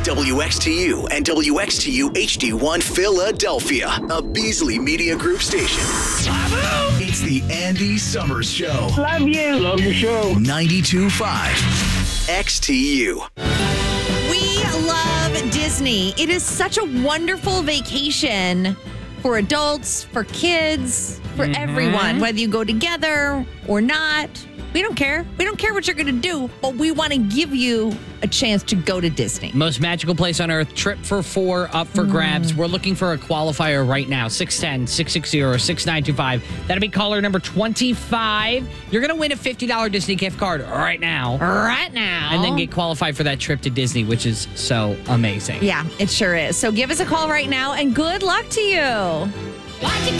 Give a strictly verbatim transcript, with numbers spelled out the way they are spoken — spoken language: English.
W X T U and W X T U H D one Philadelphia, a Beasley Media Group station. It's the Andy Summers Show. Love you. Love your show. ninety-two point five X T U. We love Disney. It is such a wonderful vacation for adults, for kids, for Mm-hmm. everyone, whether you go together or not. We don't care. We don't care what you're going to do, but we want to give you a chance to go to Disney. Most magical place on earth, trip for four, up for grabs. We're looking for a qualifier right now, six one zero, six six zero, six nine two five. That'll be caller number twenty-five. You're going to win a fifty dollars Disney gift card right now. Right now. And then get qualified for that trip to Disney, which is so amazing. Yeah, it sure is. So give us a call right now, and good luck to you. Why'd you